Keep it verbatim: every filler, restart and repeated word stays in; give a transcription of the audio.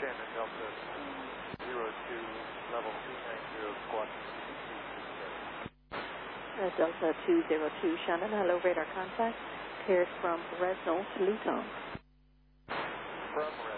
Shannon, Delta two zero two, level two nine zero, squawk uh, Delta two zero two, Shannon, hello, radar contact, paired from Fresno to Luton. From